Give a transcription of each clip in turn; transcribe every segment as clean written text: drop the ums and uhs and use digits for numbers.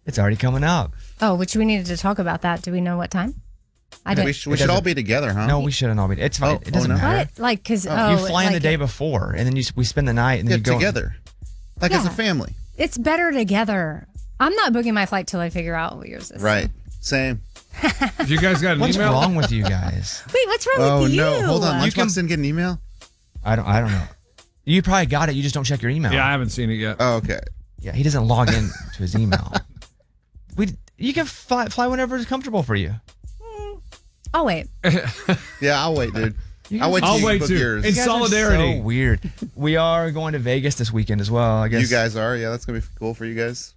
It's already coming up. Oh, which we needed to talk about that. Do we know what time? I didn't. We should all be together, huh? No, we shouldn't all be. It's fine. It doesn't matter. What? Like, because you fly in the day before, and then we spend the night, and then you go together, like as a family. It's better together. I'm not booking my flight till I figure out what yours is. Right. Same. You guys got an What's email? wrong with you guys? Wait, what's wrong with you? Oh no! Hold on. You Lunchbox didn't get an email. I don't know. You probably got it. You just don't check your email. Yeah, I haven't seen it yet. Oh, okay. Yeah, he doesn't log in to his email. You can fly whenever it's comfortable for you. Oh wait. Yeah, I'll wait, dude. I'll wait book too. yours. In solidarity. So weird. We are going to Vegas this weekend as well. I guess You guys are. Yeah, that's gonna be cool for you guys.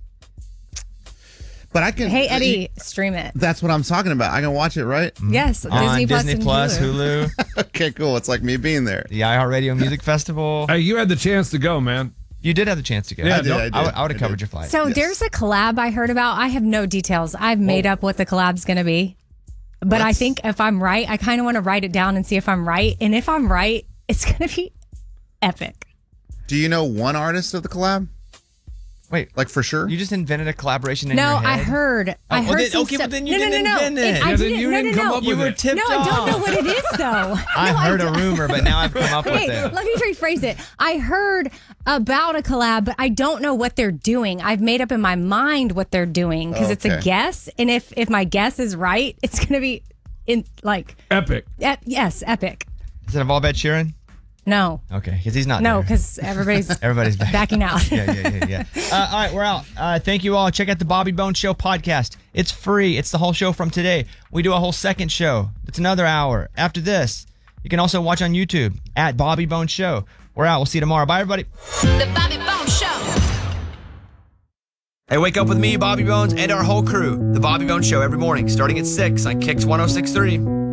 But I can. Hey Eddie, stream it. That's what I'm talking about. I can watch it, right? Yes, on Disney Plus, and Hulu. Okay, cool. It's like me being there. The iHeartRadio Music Festival. Hey, you had the chance to go, man. You did have the chance to go. Yeah, I did. I would have covered your flight. So there's a collab I heard about. I have no details. I've made up what the collab's going to be. But I think if I'm right, I kind of want to write it down and see if I'm right. And if I'm right, it's going to be epic. Do you know one artist of the collab? Wait, like for sure? You just invented a collaboration in No, your head? I heard. I heard then, some okay, stuff. but then you didn't invent it. I Yeah, then didn't. you didn't come up You with were it. tipped No, I off. don't know what it is though. I heard a rumor, but now I've come up with Wait, it. let me rephrase it. I heard about a collab, but I don't know what they're doing. I've made up in my mind what they're doing because it's a Okay. guess, and if my guess is right, it's going to be Epic. yes, epic. Does it involve Ed Sheeran? No, Okay, because he's not no, there. because everybody's Everybody's backing out. Yeah. All right, we're out. Thank you all. Check out the Bobby Bones Show podcast. It's free. It's the whole show from today. We do a whole second show. It's another hour. After this, you can also watch on YouTube at Bobby Bones Show. We're out. We'll see you tomorrow. Bye, everybody. The Bobby Bones Show. Hey, wake up with me, Bobby Bones, and our whole crew. The Bobby Bones Show every morning, starting at 6 on Kicks 106.3.